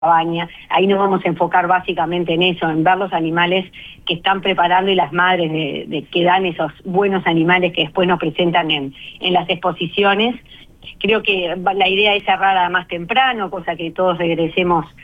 cabaña. Ahí nos vamos a enfocar básicamente en eso, en ver los animales que están preparando y las madres que dan esos buenos animales que después nos presentan en las exposiciones. Creo que la idea es cerrar más temprano, cosa que todos regresemos